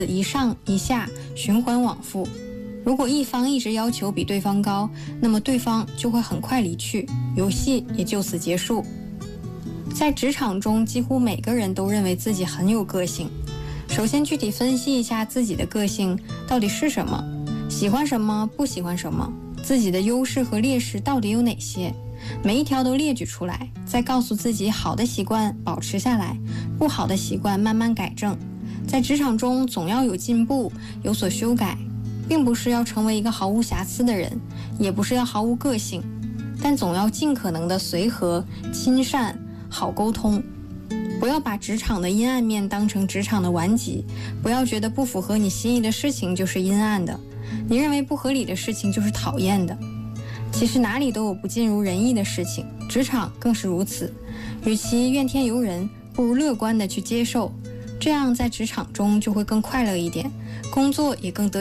一上一下循环往复。如果一方一直要求比对方高，那么对方就会很快离去，游戏也就此结束。在职场中，几乎每个人都认为自己很有个性。首先具体分析一下自己的个性到底是什么，喜欢什么，不喜欢什么，自己的优势和劣势到底有哪些，每一条都列举出来，再告诉自己好的习惯保持下来，不好的习惯慢慢改正。在职场中总要有进步，有所修改，并不是要成为一个毫无瑕疵的人，也不是要毫无个性，但总要尽可能的随和、亲善、好沟通。不要把职场的阴暗面当成职场的顽疾，不要觉得不符合你心意的事情就是阴暗的，你认为不合理的事情就是讨厌的。其实哪里都有不尽如人意的事情，职场更是如此。与其怨天尤人，不如乐观的去接受，这样在职场中就会更快乐一点，工作也更得